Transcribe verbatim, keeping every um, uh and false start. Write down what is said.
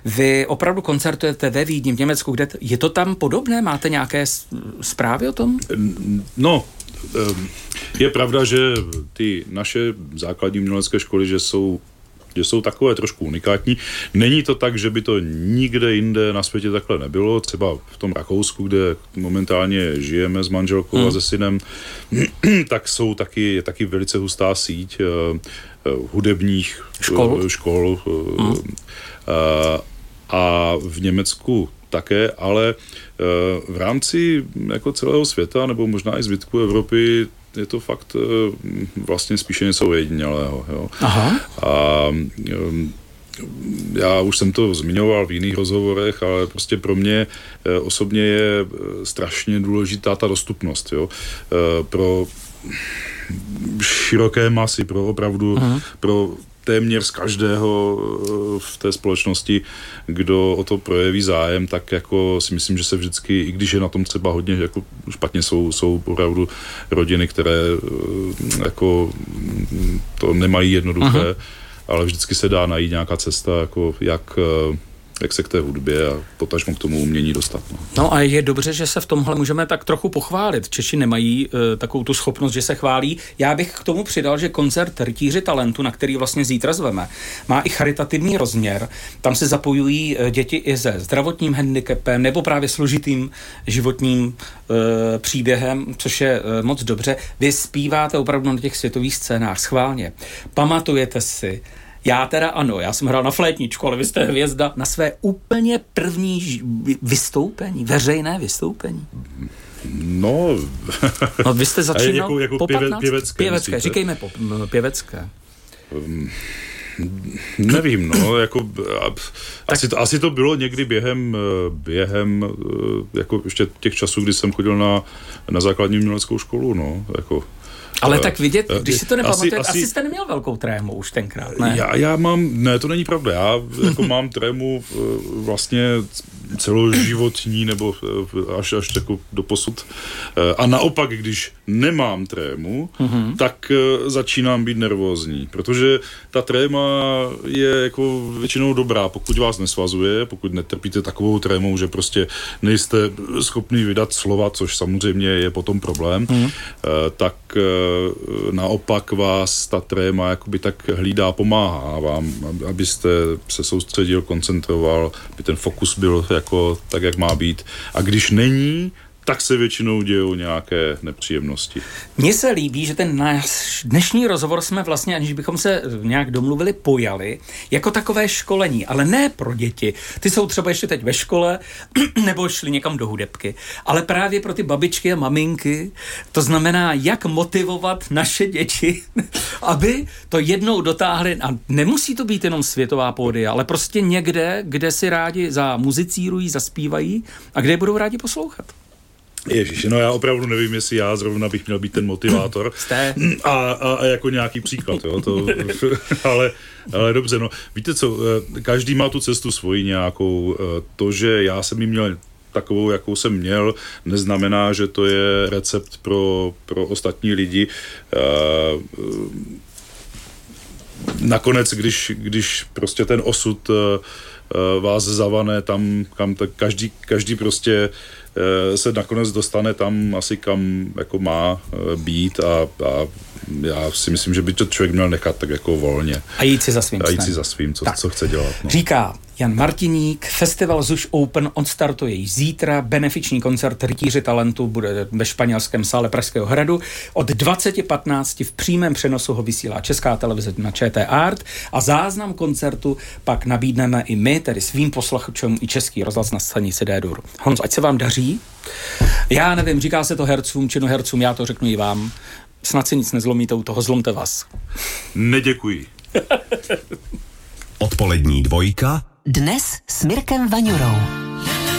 Vy opravdu koncertujete ve Vídni, v Německu, kde je to tam podobné? Máte nějaké zprávy o tom? No, je pravda, že ty naše základní umělecké školy, že jsou že jsou takové trošku unikátní. Není to tak, že by to nikde jinde na světě takhle nebylo. Třeba v tom Rakousku, kde momentálně žijeme s manželkou hmm. a se synem, tak jsou taky, je taky velice hustá síť uh, uh, hudebních škol. Uh, škol uh, hmm. uh, a v Německu také, ale uh, v rámci jako celého světa, nebo možná i zbytku Evropy, je to fakt vlastně spíše něco ojedinělého. Jo. Aha. A já už jsem to zmiňoval v jiných rozhovorech, ale prostě pro mě osobně je strašně důležitá ta dostupnost. Jo. Pro široké masy, pro opravdu, Aha. pro téměř z každého v té společnosti, kdo o to projeví zájem, tak jako si myslím, že se vždycky, i když je na tom třeba hodně jako špatně, jsou, jsou opravdu rodiny, které jako to nemají jednoduché, Aha. ale vždycky se dá najít nějaká cesta, jako jak jak se k té hudbě a potažmo k tomu umění dostat. No. no a je dobře, že se v tomhle můžeme tak trochu pochválit. Češi nemají uh, takovou tu schopnost, že se chválí. Já bych k tomu přidal, že koncert Rytíři talentu, na který vlastně zítra zveme, má i charitativní rozměr. Tam se zapojují uh, děti i se zdravotním handicapem nebo právě složitým životním uh, příběhem, což je uh, moc dobře. Vy zpíváte opravdu na těch světových scénách schválně. Pamatujete si, já teda ano, já jsem hrál na flétničku, ale vy jste hvězda, na své úplně první vystoupení, veřejné vystoupení. No, no vy jste začínal jako, jako po pěve, patnácti? Pěvecké. Pěvecké, říkejme po, pěvecké. Um, nevím, no, jako asi to, asi to bylo někdy během, během jako ještě těch časů, kdy jsem chodil na, na základní uměleckou školu, no, jako. Ale tak vidět, když si to nepamatujete, asi, asi, asi jste neměl velkou trému už tenkrát, ne? Já, já mám, ne, to není pravda, já jako mám trému vlastně celoživotní nebo až, až jako doposud. A naopak, když nemám trému, mm-hmm. tak začínám být nervózní, protože ta tréma je jako většinou dobrá, pokud vás nesvazuje, pokud netrpíte takovou trémou, že prostě nejste schopný vydat slova, což samozřejmě je potom problém, mm-hmm. tak naopak vás ta tréma jakoby tak hlídá, pomáhá vám, abyste se soustředil, koncentroval, aby ten fokus byl jako tak, jak má být. A když není, tak se většinou dějou nějaké nepříjemnosti. Mně se líbí, že ten náš dnešní rozhovor jsme vlastně, aniž bychom se nějak domluvili, pojali jako takové školení, ale ne pro děti. Ty jsou třeba ještě teď ve škole nebo šli někam do hudebky, ale právě pro ty babičky a maminky, to znamená, jak motivovat naše děti, aby to jednou dotáhli, a nemusí to být jenom světová pódia, ale prostě někde, kde si rádi zamuzicírují, zaspívají a kde je budou rádi poslouchat. Ježiš, no já opravdu nevím, jestli já zrovna bych měl být ten motivátor a, a, a jako nějaký příklad, jo, to, ale, ale dobře, no, víte co, každý má tu cestu svoji nějakou, to, že já jsem ji měl takovou, jakou jsem měl, neznamená, že to je recept pro, pro ostatní lidi. Nakonec, když, když prostě ten osud vás zavane tam, kam tak každý, každý prostě se nakonec dostane tam asi, kam jako má být a, a já si myslím, že by to člověk měl nechat tak jako volně. A jít si za svým. A jít si za svým, co, co chce dělat. No. Říká Jan Martiník, festival Zuš Open odstartuje již zítra, benefiční koncert Rytíři talentu bude ve španělském sále Pražského hradu. Od dvacet patnáct v přímém přenosu ho vysílá Česká televize na ČT Art a záznam koncertu pak nabídneme i my, tedy svým posluchačům i Český rozhlas na stanici D-Dur. Honzo, ať se vám daří. Já nevím, říká se to hercům, činu hercům, já to řeknu i vám. Snad si nic nezlomíte, u toho zlomte vás. Neděkuji. Odpolední dvojka. Dnes s Mirkem Vaňurou.